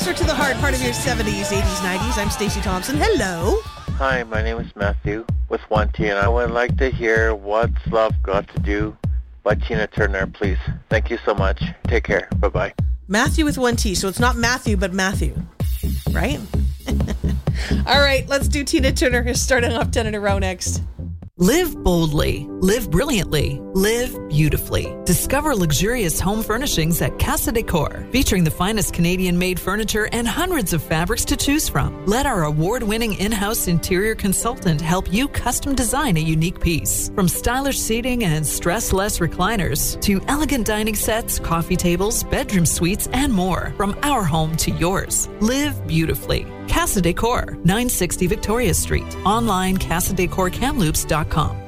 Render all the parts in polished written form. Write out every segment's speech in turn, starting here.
closer to the hard part of your 70s, 80s, 90s. I'm Stacey Thompson. Hello. Hi, my name is Matthew with 1T, and I would like to hear What's Love Got to Do by Tina Turner, please. Thank you so much. Take care. Bye-bye. Matthew with 1T, so it's not Matthew, but Matthew, right? All right, let's do Tina Turner. Starting off 10 in a row next. Live boldly, live brilliantly, live beautifully. Discover luxurious home furnishings at Casa Decor, featuring the finest Canadian-made furniture and hundreds of fabrics to choose from. Let our award-winning in-house interior consultant help you custom design a unique piece. From stylish seating and stress-less recliners to elegant dining sets, coffee tables, bedroom suites, and more. From our home to yours. Live beautifully. Casa Decor, 960 Victoria Street. Online, CasaDecorCamloops.com.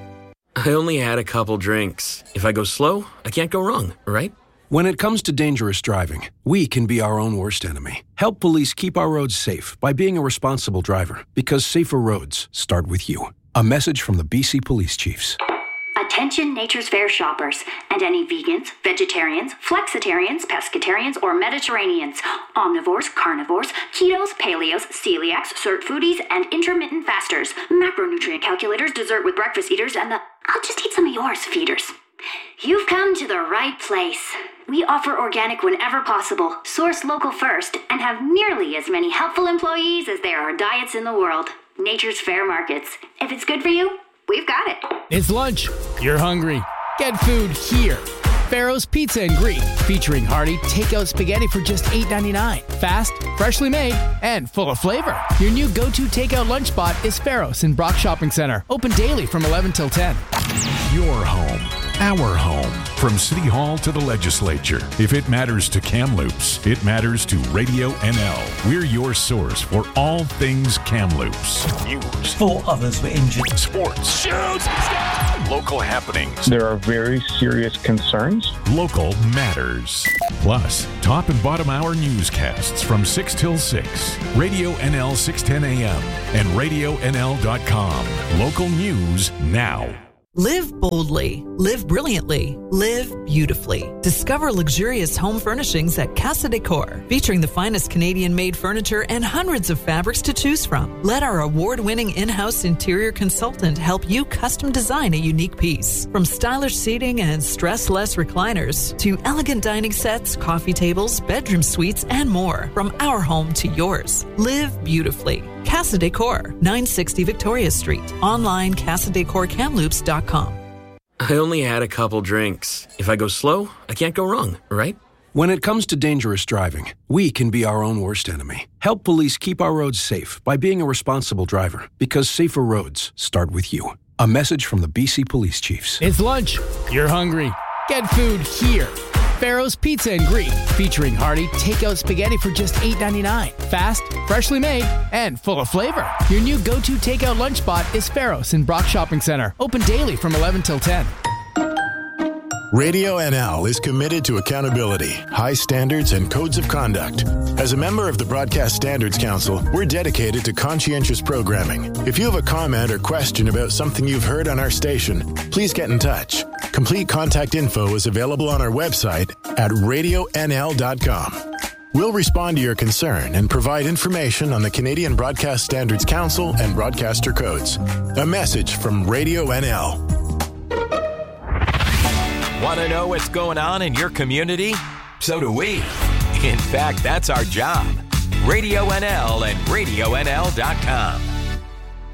I only had a couple drinks. If I go slow, I can't go wrong, right? When it comes to dangerous driving, we can be our own worst enemy. Help police keep our roads safe by being a responsible driver, because safer roads start with you. A message from the BC Police Chiefs. Attention Nature's Fair shoppers and any vegans, vegetarians, flexitarians, pescatarians, or Mediterraneans, omnivores, carnivores, ketos, paleos, celiacs, cert foodies, and intermittent fasters, macronutrient calculators, dessert with breakfast eaters, and the I'll just eat some of yours feeders. You've come to the right place. We offer organic whenever possible, source local first, and have nearly as many helpful employees as there are diets in the world. Nature's Fair Markets. If it's good for you, we've got it. It's lunch. You're hungry. Get food here. Pharaoh's Pizza and Greek, featuring hearty takeout spaghetti for just $8.99. Fast, freshly made, and full of flavor. Your new go-to takeout lunch spot is Pharaoh's in Brock Shopping Center. Open daily from 11 till 10. Your home, our home. From City Hall to the Legislature. If it matters to Kamloops, it matters to Radio NL. We're your source for all things Kamloops. News. 4 others were injured. Sports. Shoot! Local happenings. There are very serious concerns. Local matters. Plus, top and bottom hour newscasts from 6 till 6. Radio NL 610 AM and RadioNL.com. Local news now. Live boldly, live brilliantly, live beautifully. Discover luxurious home furnishings at Casa Decor, featuring the finest Canadian-made furniture and hundreds of fabrics to choose from. Let our award-winning in-house interior consultant help you custom design a unique piece. From stylish seating and stress-less recliners to elegant dining sets, coffee tables, bedroom suites, and more. From our home to yours. Live beautifully. Casa Decor, 960 Victoria Street. Online, CasaDecorCamloops.com. I only had a couple drinks. If I go slow, I can't go wrong, right? When it comes to dangerous driving, we can be our own worst enemy. Help police keep our roads safe by being a responsible driver, because safer roads start with you. A message from the BC Police Chiefs. It's lunch. You're hungry. Get food here. Pharaoh's Pizza and Greek, featuring hearty takeout spaghetti for just $8.99. Fast, freshly made, and full of flavor. Your new go-to takeout lunch spot is Pharaoh's in Brock Shopping Center. Open daily from 11 till 10. Radio NL is committed to accountability, high standards, and codes of conduct. As a member of the Broadcast Standards Council, we're dedicated to conscientious programming. If you have a comment or question about something you've heard on our station, please get in touch. Complete contact info is available on our website at radionl.com. We'll respond to your concern and provide information on the Canadian Broadcast Standards Council and broadcaster codes. A message from Radio NL. Want to know what's going on in your community? So do we. In fact, that's our job. Radio NL and RadioNL.com.